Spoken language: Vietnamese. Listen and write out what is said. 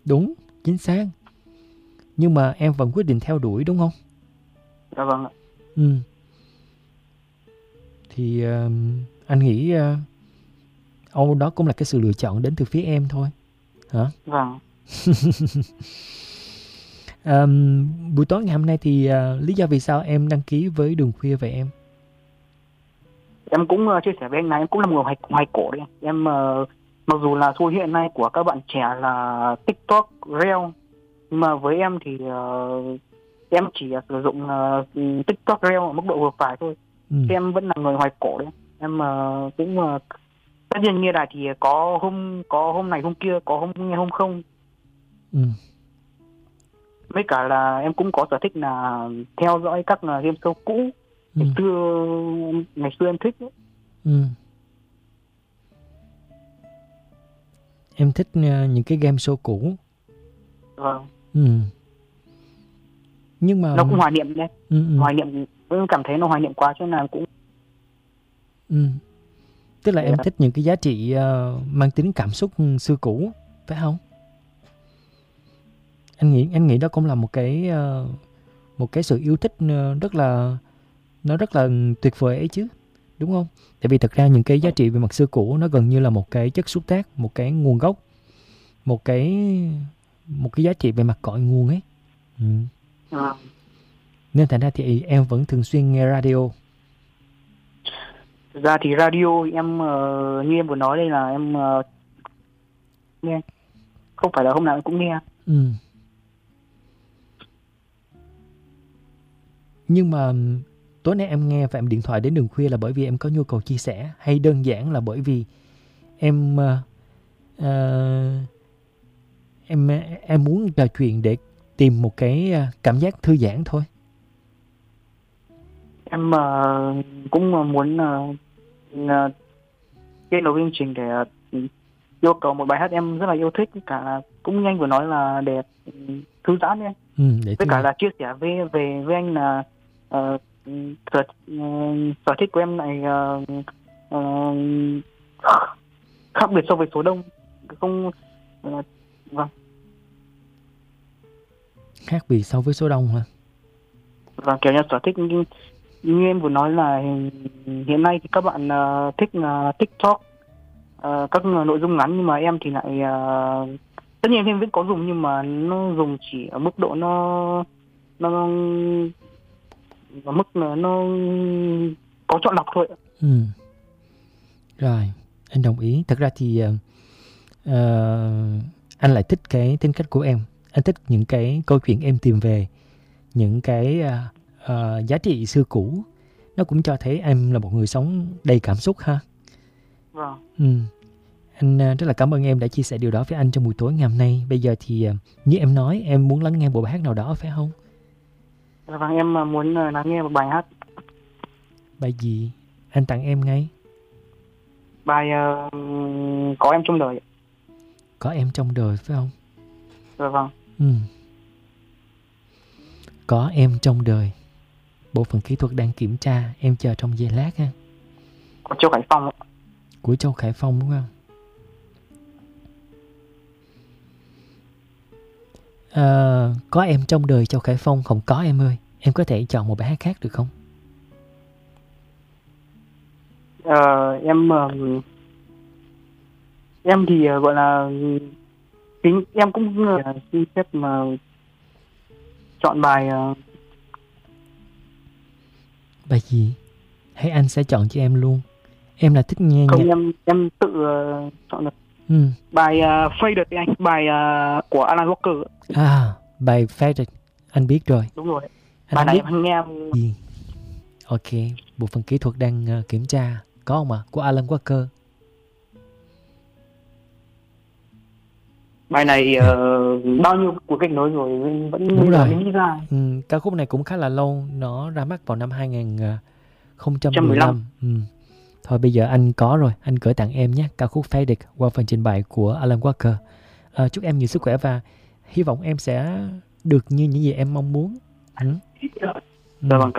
Đúng, chính xác. Nhưng mà em vẫn quyết định theo đuổi đúng không? Dạ vâng ạ. Ừ. Thì anh nghĩ đó cũng là cái sự lựa chọn đến từ phía em thôi. Hả? Vâng. Buổi tối ngày hôm nay thì lý do vì sao em đăng ký với Đường Khuya vậy em? Em cũng chia sẻ với anh này, em cũng là một người hoài cổ đấy. Em mặc dù là xu hiện nay của các bạn trẻ là TikTok, Reel, nhưng mà với em thì em chỉ sử dụng TikTok, Reel ở mức độ vừa phải thôi. Em vẫn là người hoài cổ đấy. Em cũng tất nhiên nghe đài thì có hôm này hôm kia, có hôm nghe hôm không. Với cả là em cũng có sở thích là theo dõi các game show cũ ngày xưa em thích ấy. Em thích những cái game show cũ. Vâng. Nhưng mà nó cũng hoài niệm đấy. Hoài niệm, em cảm thấy nó hoài niệm quá cho nên là cũng tức là em thích những cái giá trị mang tính cảm xúc xưa cũ, phải không? Anh nghĩ đó cũng là một cái sự yêu thích rất là tuyệt vời ấy chứ, đúng không? Tại vì thật ra những cái giá trị về mặt xưa cũ nó gần như là một cái chất xúc tác, một cái nguồn gốc, một cái giá trị về mặt cội nguồn ấy. Nên thành ra thì em vẫn thường xuyên nghe radio. Thực ra thì radio em như em vừa nói đây là em nghe, không phải là hôm nào em cũng nghe. Nhưng mà tối nay em nghe và em điện thoại đến Đường Khuya là bởi vì em có nhu cầu chia sẻ, hay đơn giản là bởi vì em muốn trò chuyện để tìm một cái cảm giác thư giãn thôi? Em cũng muốn kết nối với chương trình để yêu cầu một bài hát em rất là yêu thích, cả là cũng như anh vừa nói là để thư giãn ấy. Với cả là chia sẻ với anh là sở thích của em này khác biệt so với số đông, không vâng. Khác biệt so với số đông hả? Và kiểu như sở thích như em vừa nói là hiện nay thì các bạn thích TikTok, các nội dung ngắn, nhưng mà em thì lại tất nhiên em vẫn có dùng, nhưng mà nó dùng chỉ ở mức độ nó ở mức nó có chọn lọc thôi. Rồi, anh đồng ý. Thật ra thì anh lại thích cái tính cách của em. Anh thích những cái câu chuyện em tìm về, những cái giá trị xưa cũ. Nó cũng cho thấy em là một người sống đầy cảm xúc ha. Vâng. Anh rất là cảm ơn em đã chia sẻ điều đó với anh trong buổi tối ngày hôm nay. Bây giờ thì như em nói, em muốn lắng nghe một bài hát nào đó phải không? Vâng, em muốn lắng nghe một bài hát. Bài gì? Anh tặng em ngay. Bài Có Em Trong Đời. Có Em Trong Đời phải không? Vâng. Có Em Trong Đời. Bộ phận kỹ thuật đang kiểm tra, em chờ trong giây lát ha. Của Châu Khải Phong. Của Châu Khải Phong đúng không? Có Em Trong Đời Châu Khải Phong không có em ơi. Em có thể chọn một bài hát khác được không? Em thì gọi là em cũng xin phép mà chọn bài bài gì? Hay anh sẽ chọn cho em luôn. Em là thích nghe không nhạc. Em tự chọn được. Bài Faded anh, bài của Alan Walker. Bài Faded, anh biết rồi. Đúng rồi. Bài này anh nghe gì? Ok, bộ phận kỹ thuật đang kiểm tra. Có không ạ? Của Alan Walker. Bài này bao nhiêu cuộc kết nối rồi vẫn đúng rồi. Nghĩ ra. Ca khúc này cũng khá là lâu, nó ra mắt vào năm 2015. Thôi bây giờ anh có rồi, anh gửi tặng em nhé, ca khúc Faded qua phần trình bày của Alan Walker. Chúc em nhiều sức khỏe và hy vọng em sẽ được như những gì em mong muốn. Vâng.